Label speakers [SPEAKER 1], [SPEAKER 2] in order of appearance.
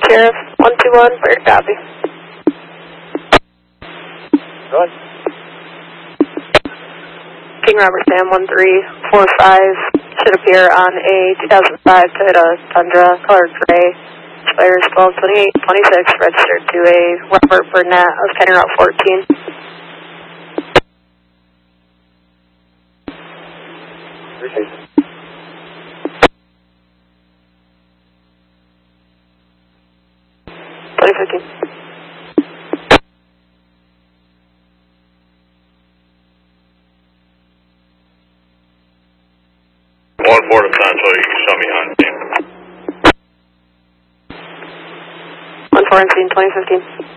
[SPEAKER 1] Sheriff 121, clear copy.
[SPEAKER 2] Go ahead.
[SPEAKER 1] King Robert Sam 1345 should appear on a 2005 Toyota Tundra, color gray, expires 12/28/26, registered to a Robert Burnett of County Route 14.
[SPEAKER 2] Appreciate it.
[SPEAKER 3] One Port of Concho, you can show me on team.
[SPEAKER 1] 1 4 and scene 2015.